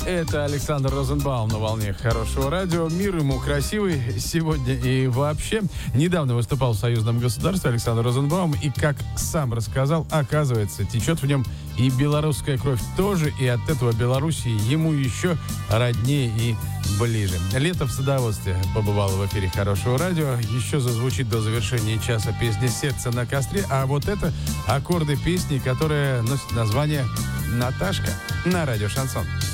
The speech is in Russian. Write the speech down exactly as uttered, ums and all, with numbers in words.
Это Александр Розенбаум на волне хорошего радио. Мир ему красивый сегодня и вообще. Недавно выступал в союзном государстве Александр Розенбаум. И, как сам рассказал, оказывается, течет в нем и белорусская кровь тоже. И от этого Белоруссии ему еще роднее и ближе. Лето в садоводстве побывало в эфире хорошего радио. Еще зазвучит до завершения часа песня «Сердце на костре». А вот это аккорды песни, которая носит название «Наташка» на радио «Шансон».